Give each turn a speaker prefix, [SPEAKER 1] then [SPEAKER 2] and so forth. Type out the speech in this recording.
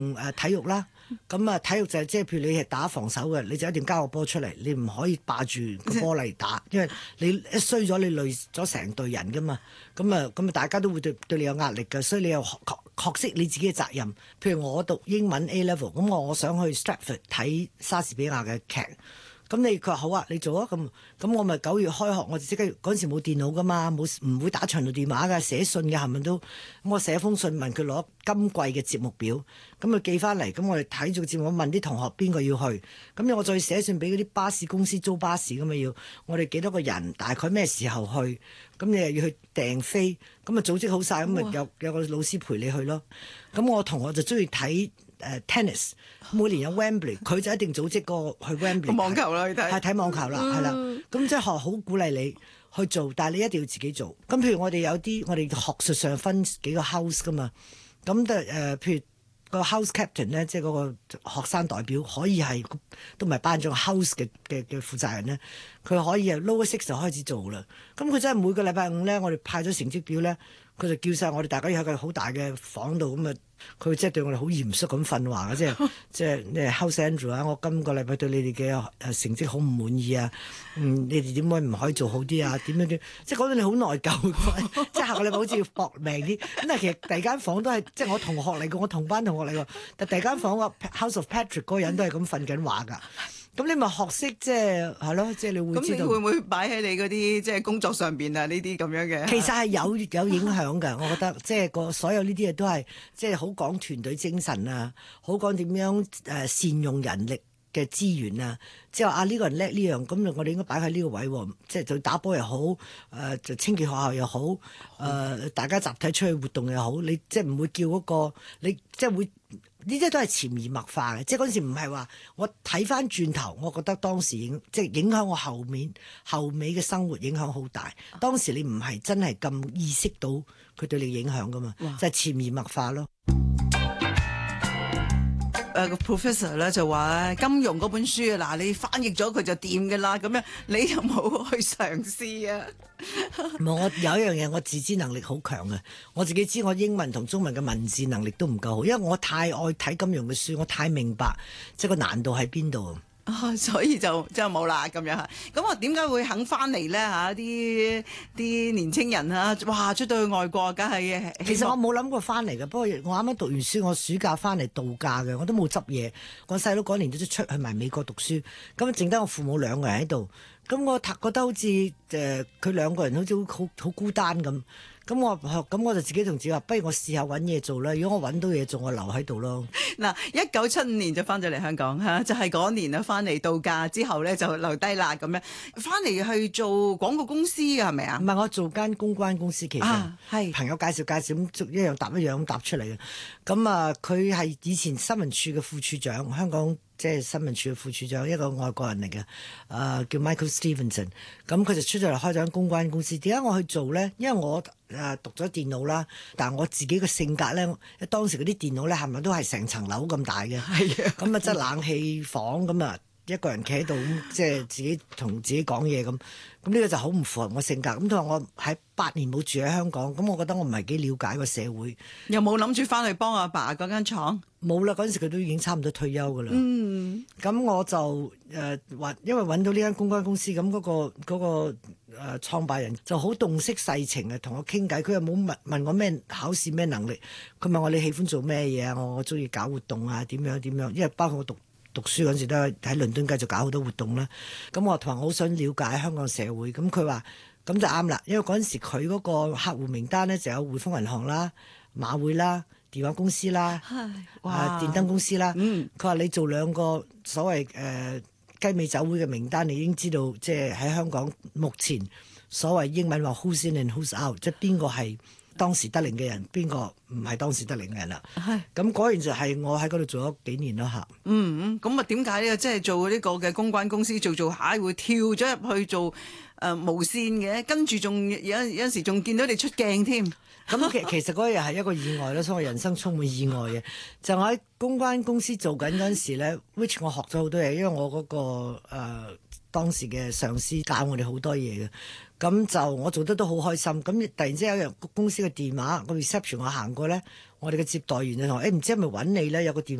[SPEAKER 1] 體育啦，咁啊體育就係即係譬如你係打防守嘅，你就一定交個波出嚟，你唔可以霸住個波嚟打，因為你一衰咗你累咗成隊人噶嘛，咁啊大家都會對你有壓力嘅，所以你又學識你自己嘅責任。譬如我讀英文 A level， 咁我想去 Stratford 睇莎士比亞嘅劇。咁佢話好啊，你做啊，咁我咪9月開學，我就即刻嗰陣時冇電腦噶嘛，唔會打長途電話㗎，寫信嘅係咪都？咁我寫封信問佢攞今季嘅節目表，咁佢寄翻嚟，咁我哋睇住個節目，我問啲同學邊個要去，咁我再寫信俾嗰啲巴士公司租巴士咁啊要，我哋幾多個人，大概咩時候去，咁你又要去訂飛，咁啊組織好晒，咁啊有個老師陪你去咯。咁我同學就中意睇tennis， 每年有 Wembley， 佢就一定組織個去 Wembley
[SPEAKER 2] 網球啦，去睇
[SPEAKER 1] 係睇網球啦，係啦。咁即係學好鼓勵你去做，但係你一定要自己做。咁譬如我哋有啲我哋學術上分幾個 house 噶嘛，咁譬如個 house captain 咧，即係嗰個學生代表可以係都唔係班長 house 嘅負責人咧，佢可以係 lower six 就開始做啦。咁佢真係每個禮拜5咧，我哋派咗成績表咧，佢就叫晒我哋大家要喺個好大嘅房度咁啊。佢即係對我哋好嚴肅咁訓話嘅，即係 House Andrew 啊！我今個禮拜對你哋嘅成績好唔滿意啊！你哋點解唔可以做好啲啊？點樣即係講到你好內疚，即係下個禮拜好似要搏命啲。咁但係其實第二間房都係即係我同學嚟嘅，我同班同學嚟嘅，但第二間房個 House of Patrick 嗰個人都係咁瞓緊話㗎。咁你咪學識即係咯，即係你會知道。咁你
[SPEAKER 2] 會唔會擺喺你嗰啲即係工作上邊啊？呢啲咁樣嘅
[SPEAKER 1] 其實係有影響㗎，我覺得即係所有呢啲嘢都係即係好講團隊精神啊，好講點樣善用人力嘅資源啊，即係話呢個人叻呢樣，咁我哋應該擺喺呢個位喎，即係就打波又好，就清潔學校又好，大家集體出去活動又好，你即係唔會叫嗰個你即係會。呢啲都係潛移默化嘅，即係嗰陣時唔係話我睇翻轉頭，我覺得當時即係影響我後尾嘅生活影響好大。當時你唔係真係咁意識到佢對你影響噶嘛，就係潛移默化咯。
[SPEAKER 2] 個 professor 咧就話金融嗰本書啊，嗱你翻譯咗佢就掂㗎啦，咁樣你有冇去嘗試啊？
[SPEAKER 1] 我有一樣嘢，我自知能力好強嘅，我自己知我英文同中文嘅文字能力都唔夠好，因為我太愛睇金融嘅書，我太明白即係個難度喺邊度。
[SPEAKER 2] 所以就冇啦咁樣嚇。咁我點解會肯翻嚟咧嚇？啲年青人啊，哇出到去外國，梗係
[SPEAKER 1] 其實我冇諗過翻嚟嘅。不過我啱啱讀完書，我暑假翻嚟度假嘅，我都冇執嘢。我細佬嗰年都出去埋美國讀書，咁剩低我父母2個人喺度。咁我覺得好似佢2個人好似好孤單咁。咁我就自己同自己話，不如我試下揾嘢做啦。如果我揾到嘢做，我留喺度咯。
[SPEAKER 2] 嗱，1975年就翻咗嚟香港嚇，就係嗰年啊，翻嚟度假之後咧就留低啦咁樣。翻嚟去做廣告公司㗎係咪啊？
[SPEAKER 1] 唔係，我做間公關公司，其實係朋友介紹咁一樣咁搭出嚟嘅。咁啊，佢係以前新聞處嘅副處長，香港即係新聞處嘅副處長，一個外國人嚟嘅，叫 Michael Stevenson。咁佢就出咗嚟開咗間公關公司。點解我去做咧？因為我讀咗電腦啦，但係我自己嘅性格咧，當時嗰啲電腦咧係咪都係成層樓咁大嘅？係啊，咁啊即係冷氣房咁啊，一個人企喺度咁，即係自己同自己講嘢咁。咁呢個就好唔符合我性格。咁同埋我喺8年冇住喺香港，咁我覺得我唔係幾了解個社會。
[SPEAKER 2] 又冇諗住翻去幫阿爸嗰間廠？
[SPEAKER 1] 冇啦，嗰陣時佢都已經差唔多退休噶啦。咁我就因為揾到呢間公關公司，咁嗰個創辦人就好洞悉世情嘅，同我傾偈。佢又冇問我咩考試咩能力，佢問我你喜歡做咩嘢啊？我中意搞活動啊，點樣，因為包括我讀書嗰陣時都喺倫敦繼續搞好多活動啦。咁我同埋我好想了解香港社會。咁佢話咁就啱啦，因為嗰陣時佢嗰個客戶名單咧就有匯豐銀行啦、馬會啦、電話公司啦、電燈公司啦。佢話你做2個所謂雞尾酒會嘅名單，你已經知道即係喺香港目前所謂英文話 who's in and who's out， 即係邊個係當時得令嘅人，邊個唔係當時得令嘅人啦。咁果然就係我喺嗰度做咗幾年咯嚇。
[SPEAKER 2] 咁啊點解呢？即係做呢個嘅公關公司做下會跳咗入去做無線嘅，跟住仲有陣時仲見到你出鏡添。
[SPEAKER 1] 咁其實嗰日係一個意外咯，所以我人生充滿意外嘅。就我喺公關公司做緊嗰陣時咧，which 我學咗好多嘢，因為我嗰個當時嘅上司教我哋好多嘢嘅。咁就我做得都好開心。咁突然之間有一樣公司嘅電話個 reception 我行過咧， 我哋嘅接待員就同唔知係咪揾你咧？有個電